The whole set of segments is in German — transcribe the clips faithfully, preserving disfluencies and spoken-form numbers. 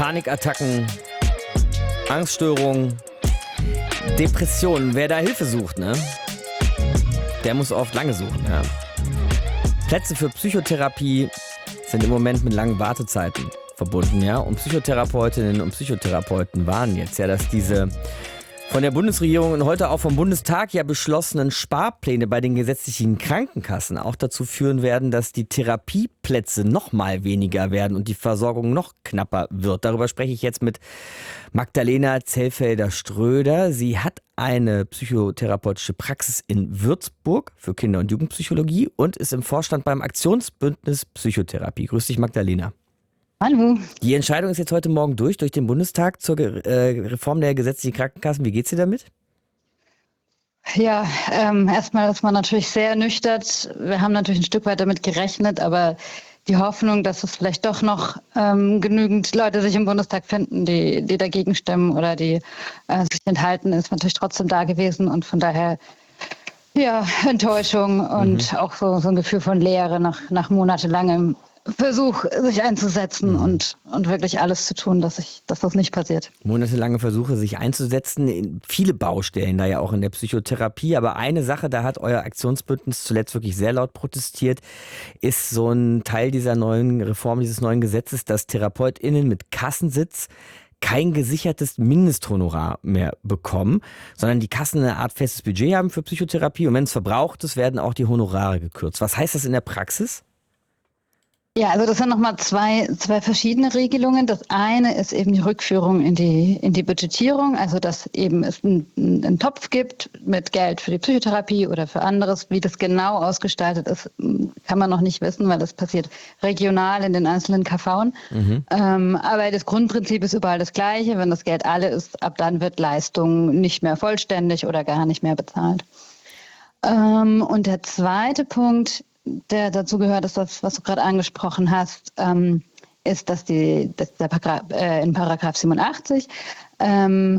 Panikattacken, Angststörungen, Depressionen. Wer da Hilfe sucht, ne? Der muss oft lange suchen, ja. Plätze für Psychotherapie sind im Moment mit langen Wartezeiten verbunden, ja. Und Psychotherapeutinnen und Psychotherapeuten warnen jetzt ja, dass diese von der Bundesregierung und heute auch vom Bundestag ja beschlossenen Sparpläne bei den gesetzlichen Krankenkassen auch dazu führen werden, dass die Therapieplätze noch mal weniger werden und die Versorgung noch knapper wird. Darüber spreche ich jetzt mit Magdalena Zellfelder-Ströder. Sie hat eine psychotherapeutische Praxis in Würzburg für Kinder- und Jugendpsychologie und ist im Vorstand beim Aktionsbündnis Psychotherapie. Grüß dich, Magdalena. Hallo. Die Entscheidung ist jetzt heute Morgen durch, durch den Bundestag zur äh, Reform der gesetzlichen Krankenkassen. Wie geht's dir damit? Ja, ähm, erstmal ist man natürlich sehr ernüchtert. Wir haben natürlich ein Stück weit damit gerechnet, aber die Hoffnung, dass es vielleicht doch noch ähm, genügend Leute sich im Bundestag finden, die, die dagegen stimmen oder die äh, sich enthalten, ist natürlich trotzdem da gewesen. Und von daher, ja, Enttäuschung und mhm. auch so, so ein Gefühl von Leere nach, nach monatelangem Versuch, sich einzusetzen mhm. und, und wirklich alles zu tun, dass, ich, dass das nicht passiert. Monatelange Versuche, sich einzusetzen. Viele Baustellen da ja auch in der Psychotherapie. Aber eine Sache, da hat euer Aktionsbündnis zuletzt wirklich sehr laut protestiert, ist so ein Teil dieser neuen Reform, dieses neuen Gesetzes, dass TherapeutInnen mit Kassensitz kein gesichertes Mindesthonorar mehr bekommen, sondern die Kassen eine Art festes Budget haben für Psychotherapie. Und wenn es verbraucht ist, werden auch die Honorare gekürzt. Was heißt das in der Praxis? Ja, also das sind nochmal zwei, zwei verschiedene Regelungen. Das eine ist eben die Rückführung in die, in die Budgetierung, also dass eben es einen, einen Topf gibt mit Geld für die Psychotherapie oder für anderes. Wie das genau ausgestaltet ist, kann man noch nicht wissen, weil das passiert regional in den einzelnen K V'n. Mhm. Ähm, aber das Grundprinzip ist überall das Gleiche. Wenn das Geld alle ist, ab dann wird Leistung nicht mehr vollständig oder gar nicht mehr bezahlt. Ähm, und der zweite Punkt, der dazu gehört, ist das, was du gerade angesprochen hast, ähm, ist, dass, die, dass der Paragraph, äh, in Paragraph siebenundachtzig, ähm,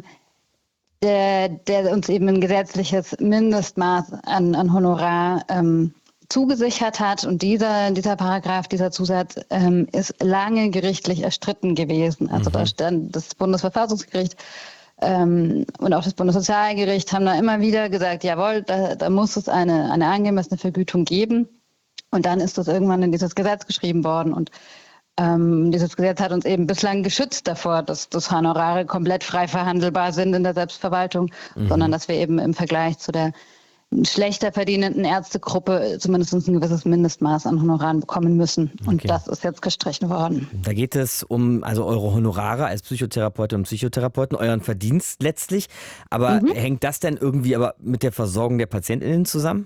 der, der uns eben ein gesetzliches Mindestmaß an, an Honorar ähm, zugesichert hat. Und dieser, dieser Paragraph, dieser Zusatz ähm, ist lange gerichtlich erstritten gewesen. Also mhm. da stand das Bundesverfassungsgericht Ähm, und auch das Bundessozialgericht haben da immer wieder gesagt, jawohl, da, da muss es eine, eine angemessene Vergütung geben. Und dann ist das irgendwann in dieses Gesetz geschrieben worden. Und ähm, dieses Gesetz hat uns eben bislang geschützt davor, dass, dass Honorare komplett frei verhandelbar sind in der Selbstverwaltung, mhm. sondern dass wir eben im Vergleich zu der schlechter verdienenden Ärztegruppe zumindest ein gewisses Mindestmaß an Honoraren bekommen müssen. Und okay. das ist jetzt gestrichen worden. Da geht es um also eure Honorare als Psychotherapeutinnen und Psychotherapeuten, euren Verdienst letztlich. Aber mhm. hängt das denn irgendwie aber mit der Versorgung der PatientInnen zusammen?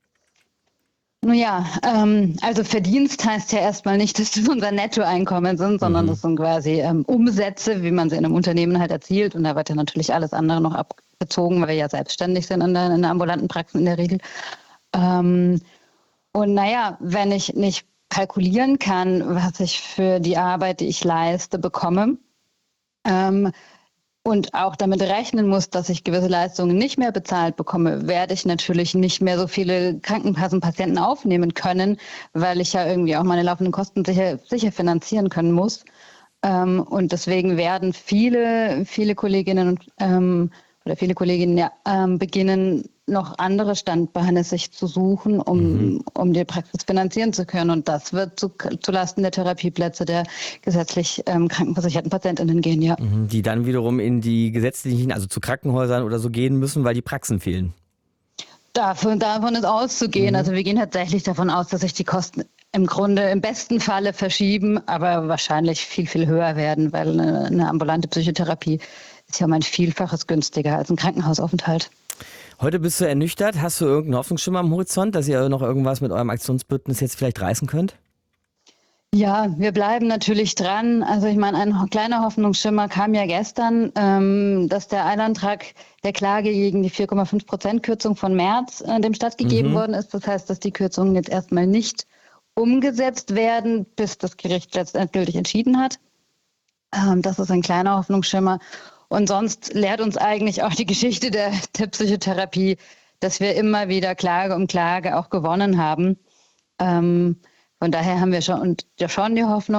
Nun ja, ähm, also Verdienst heißt ja erstmal nicht, dass das unser Nettoeinkommen sind, sondern mhm. das sind quasi ähm, Umsätze, wie man sie in einem Unternehmen halt erzielt. Und da wird ja natürlich alles andere noch abgezogen, weil wir ja selbstständig sind in der, in der ambulanten Praxis in der Regel. Ähm, und naja, wenn ich nicht kalkulieren kann, was ich für die Arbeit, die ich leiste, bekomme, ähm, und auch damit rechnen muss, dass ich gewisse Leistungen nicht mehr bezahlt bekomme, werde ich natürlich nicht mehr so viele Krankenkassenpatienten aufnehmen können, weil ich ja irgendwie auch meine laufenden Kosten sicher, sicher finanzieren können muss. Ähm, und deswegen werden viele, viele Kolleginnen und, ähm, oder viele Kolleginnen ja, ähm, beginnen, noch andere Standbeine sich zu suchen, um, mhm. um die Praxis finanzieren zu können. Und das wird zu, zulasten der Therapieplätze der gesetzlich ähm, krankenversicherten PatientInnen gehen, ja. Mhm. Die dann wiederum in die gesetzlichen, also zu Krankenhäusern oder so gehen müssen, weil die Praxen fehlen. Davon, davon ist auszugehen. Mhm. Also wir gehen tatsächlich davon aus, dass sich die Kosten im Grunde im besten Falle verschieben, aber wahrscheinlich viel, viel höher werden, weil eine, eine ambulante Psychotherapie ist ja um ein Vielfaches günstiger als ein Krankenhausaufenthalt. Heute bist du ernüchtert. Hast du irgendeinen Hoffnungsschimmer am Horizont, dass ihr noch irgendwas mit eurem Aktionsbündnis jetzt vielleicht reißen könnt? Ja, wir bleiben natürlich dran. Also ich meine, ein kleiner Hoffnungsschimmer kam ja gestern, ähm, dass der Eilantrag der Klage gegen die vier Komma fünf Prozent Kürzung von März äh, dem stattgegeben mhm. worden ist. Das heißt, dass die Kürzungen jetzt erstmal nicht umgesetzt werden, bis das Gericht letztendlich entschieden hat. Ähm, das ist ein kleiner Hoffnungsschimmer. Und sonst lehrt uns eigentlich auch die Geschichte der, der Psychotherapie, dass wir immer wieder Klage um Klage auch gewonnen haben. Ähm, von daher haben wir schon, und ja schon die Hoffnung,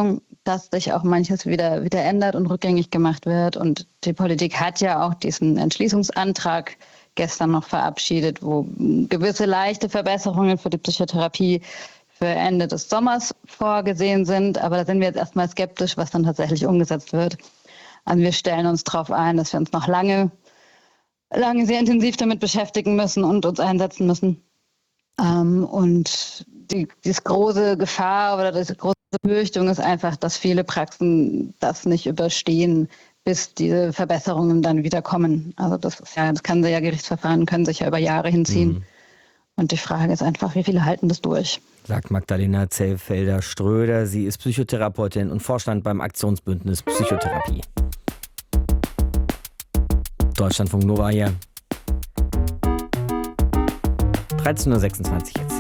dass sich auch manches wieder, wieder ändert und rückgängig gemacht wird. Und die Politik hat ja auch diesen Entschließungsantrag gestern noch verabschiedet, wo gewisse leichte Verbesserungen für die Psychotherapie für Ende des Sommers vorgesehen sind. Aber da sind wir jetzt erstmal skeptisch, was dann tatsächlich umgesetzt wird. Also wir stellen uns darauf ein, dass wir uns noch lange, lange sehr intensiv damit beschäftigen müssen und uns einsetzen müssen. Ähm, und die, die große Gefahr oder die große Befürchtung ist einfach, dass viele Praxen das nicht überstehen, bis diese Verbesserungen dann wieder kommen. Also das ist ja, das kann ja Gerichtsverfahren können sich ja über Jahre hinziehen. Mhm. Und die Frage ist einfach, wie viele halten das durch? Sagt Magdalena Zellfelder-Ströder. Sie ist Psychotherapeutin und Vorstand beim Aktionsbündnis Psychotherapie. Deutschlandfunk Nova hier. dreizehn Uhr sechsundzwanzig jetzt.